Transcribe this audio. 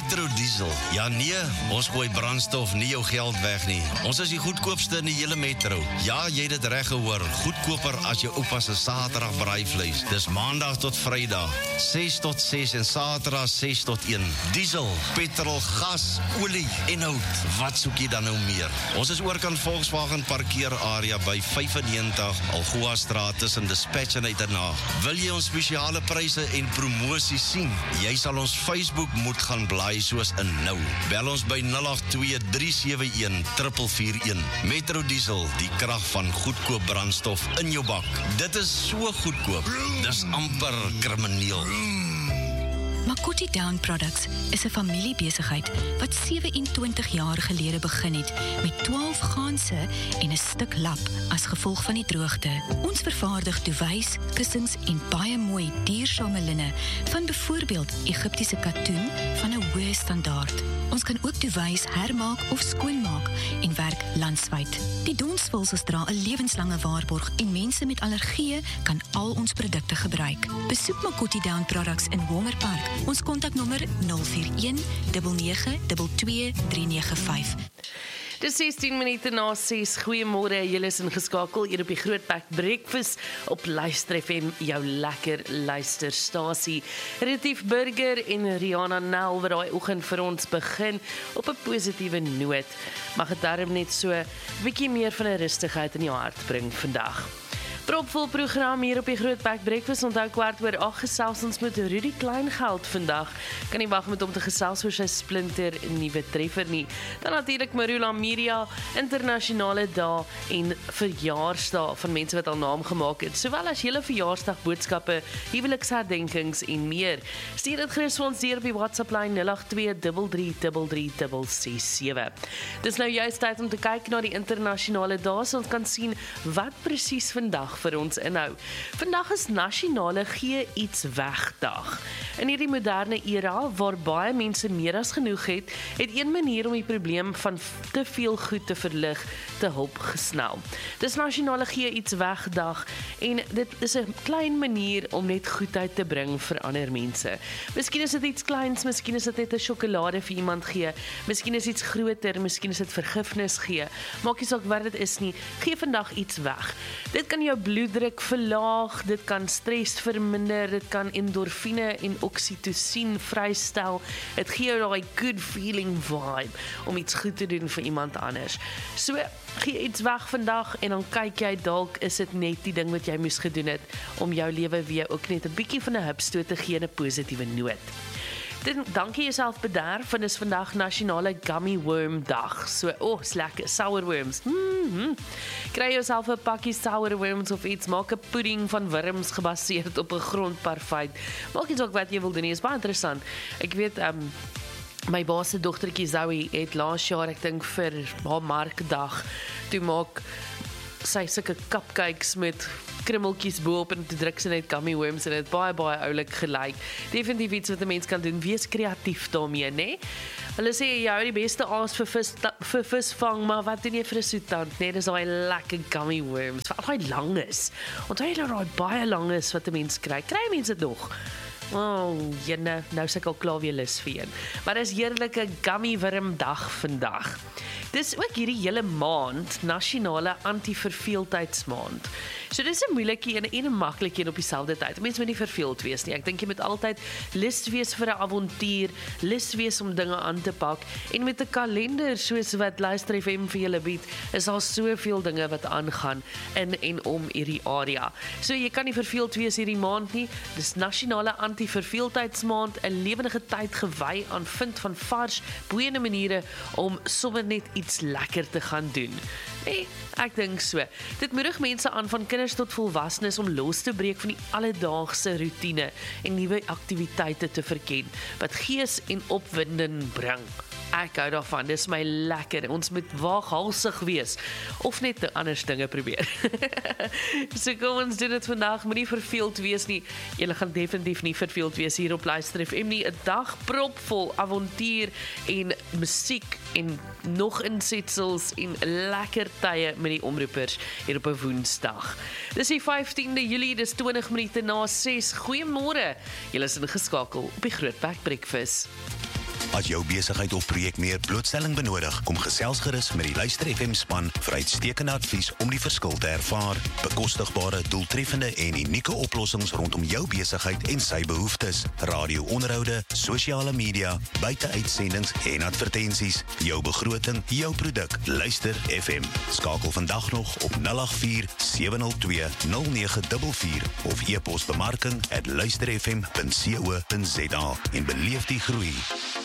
Metro Diesel. Ja nee, ons gooi brandstof nie jou geld weg nie. Ons is die goedkoopste in die hele Metro. Ja, jy het dit reg gehoor. Goedkoper as jou oupa se Saterdag braaivleis. Dis Maandag tot Vrydag, 6 tot 6 en Saterdag 6 tot 1. Diesel, petrol, gas, olie en hout. Wat soek jy dan nou meer? Ons is oorkant Volkswagen parkeerarea by 95 Algoa Straat tussen Dispatch en Uiternaag. Wil jy ons spesiale pryse en promosie sien? Jy sal ons Facebook moet gaan blaai soos in nou. Bel ons by 082-371-441. Metro Diesel, die krag van goedkoop brandstof in jou bak. Dit is so goedkoop. Dis amper krimineel. Makoti Down Products is 'n familiebesigheid wat 27 jaar gelede begin het met 12 ganse en 'n stuk lap as gevolg van die droogte. Ons vervaardig duwys, kussings en baie mooi duursame linne van byvoorbeeld Egiptiese katoen van 'n hoë standaard. Ons kan ook duwys hermaak of skoonmaak en werk landwyd. Die donsvulsels dra 'n lewenslange waarborg en mense met allergieë kan al ons produkte gebruik. Besoek Makoti Down Products in Walmer Park. Ons kontaknommer 041 9922 395. Dis 16 minute na 6. Goeiemôre, julle is ingeskakel hier op die Grootbek Breakfast op Luister FM, jou lekker luisterstasie. Retief Burger en Rihanna Nel wat daai oggend vir ons begin op 'n positiewe noot. Mag dit darm net so 'n bietjie meer van 'n rustigheid in jou hart bring vandag. Propvol program hier op die Grootbek Breakfast. Onthou 7:15 gesels ons met Rudy Kleingeld vandag. Kan nie wag met hom te gesels oor sy splinter nuwe treffer nie. Dan natuurlik Marula Miria, internasionale dae en verjaarsdae van mense wat al naam gemaak het, sowel as hele verjaarsdagboodskappe, huweliksherdenkings en meer. Stuur dit gerus vir ons deur op die WhatsApp lyn 082333367. Dis nou juist tyd om te kyk na die internasionale dae, so ons kan sien wat presies vandag vir ons inhou. Vandag is nasionale gee iets weg dag. In hierdie moderne era waar baie mense meer as genoeg het een manier om die probleem van te veel goed te verlig te hulp gesnel. Dis nasionale gee iets weg dag en dit is 'n klein manier om net goedheid te bring vir ander mense. Miskien is dit iets kleins, miskien is dit net 'n sjokolade vir iemand gee, miskien is iets groter, miskien is dit vergifnis gee. Maak nie saak wat dit is nie, gee vandag iets weg. Dit kan jou bloeddruk verlaag, dit kan stres verminder, dit kan endorfine en oksitosien vrystel. Dit gee jou daai good feeling vibe om iets goed te doen vir iemand anders. So, gee iets weg vandag en dan kyk jy dalk is dit net die ding wat jy moes gedoen het om jou lewe weer ook net 'n bietjie van 'n hupstoot te gee, 'n positiewe noot. Dankie jouself bederf, want is vandag nasionale gummy worm dag. So, is lekker, sour worms. Kry jouself 'n pakkie sour worms of iets, maak 'n pudding van wurms gebaseerd op 'n grondparfait. Maak iets ook wat jy wil doen, is baie interessant. Ek weet, my baas se dogtertjie Zoe het laas jaar, ek dink vir haar markdag, toe maak sy sulke cupcakes met krummeltjies bo-op en te druk sy net gummy worms en het baie oulik gelyk. Definitief iets wat 'n mens kan doen, wees kreatief daarmee, né? Hulle sê jy hou die beste aas vir visvang, maar wat doen jy vir 'n soetant, né? Dis daai lekker gummy worms, wat daai lang is. Onthou jy daai baie lang is wat 'n mens kry? Kry mense dit nog? Jene, nou is ek al klaar weer lus vir een. Maar dis heerlike gummy worm dag vandag. Dis ook hierdie hele maand nasionale anti-verveeldheidsmaand. So dis 'n moeilikie en 'n maklikie op dieselfde tyd. Mense moet nie verveeld wees nie. Ek dink jy moet altyd lus wees vir 'n avontuur, lus wees om dinge aan te pak en met 'n kalender soos wat Luister FM vir julle bied, is daar soveel dinge wat aangaan in en om hierdie area. So jy kan nie verveeld wees hierdie maand nie. Dis nasionale anti-verveeldheidsmaand, 'n lewendige tyd gewy aan vind van vars, boeiende maniere om sommer net iets lekker te gaan doen. Nee, ek dink so. Dit moedig mense aan van kinders tot volwassenes om los te breek van die alledaagse roetine en nuwe aktiwiteite te verken wat gees en opwinding bring. Ek hou daarvan, dis my lekker. Ons moet waaghalsig wees of net anders dinge probeer. So kom ons doen dit vandag, moenie verveeld wees nie. Julle gaan definitief nie verveeld wees hier op Luister FM nie. 'n Dag propvol avontuur en musiek en nog insetsels en lekker tye met die omroepers hier op 'n Woensdag. Dis die 15de Julie, dis 20 minute na 6. Goeiemôre. Julle is ingeskakel op die Grootbek Breakfast. As jou besigheid of projek meer blootstelling benodig, kom gesels gerus met die Luister FM span vir uitstekende advies om die verskil te ervaar. Bekostigbare, doeltreffende en unieke oplossings rondom jou besigheid en sy behoeftes. Radio-onderhoude, sosiale media, buiteuitsendings en advertensies. Jou begroting, jou produk. Luister FM. Skakel vandag nog op 084-702-0944 of e-pos bemarking@luisterfm.co.za en beleef die groei.